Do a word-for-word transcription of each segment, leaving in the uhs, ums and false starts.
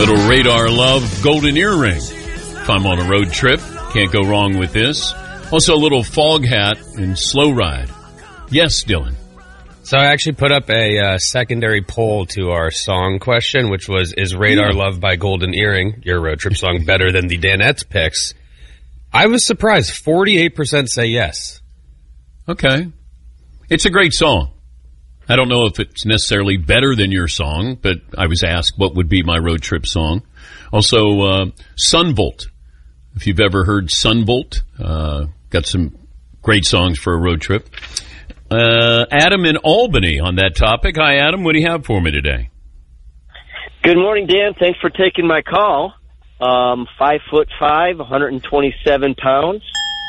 Little Radar Love, Golden Earring. If I'm on a road trip, can't go wrong with this. Also a little Fog Hat and Slow Ride. Yes, Dylan. So I actually put up a uh, secondary poll to our song question, which was, is Radar yeah. Love by Golden Earring, your road trip song, better than the Danettes picks? I was surprised. forty-eight percent say yes. Okay. It's a great song. I don't know if it's necessarily better than your song, but I was asked what would be my road trip song. Also, uh, Sunvolt. If you've ever heard Sunvolt, uh, got some great songs for a road trip. Uh, Adam in Albany on that topic. Hi, Adam. What do you have for me today? Good morning, Dan. Thanks for taking my call. Um, five foot five, one hundred twenty-seven pounds.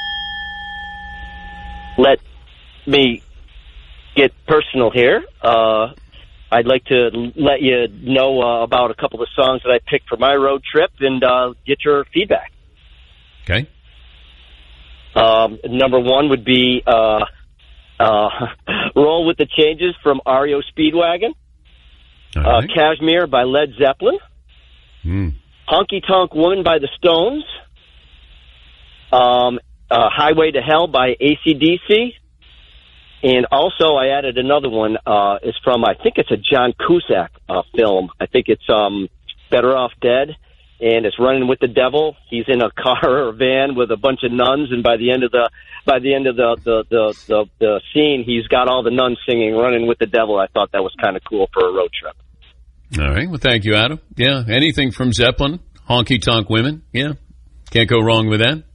Let me get personal here. Uh, I'd like to let you know uh, about a couple of songs that I picked for my road trip and uh, get your feedback. Okay. Um, number one would be uh, uh, Roll with the Changes from R E O Speedwagon. Uh, right. Kashmir by Led Zeppelin. Mm. Honky Tonk Woman by the Stones. Um, uh, Highway to Hell by A C D C. And also I added another one. Uh, it's from, I think it's a John Cusack uh, film. I think it's um, Better Off Dead. And it's Running with the Devil. He's in a car or a van with a bunch of nuns, and by the end of the by the end of the the, the, the, the scene, he's got all the nuns singing Running with the Devil. I thought that was kind of cool for a road trip. All right. Well, thank you, Adam. Yeah, anything from Zeppelin, Honky Tonk Women. Yeah, can't go wrong with that.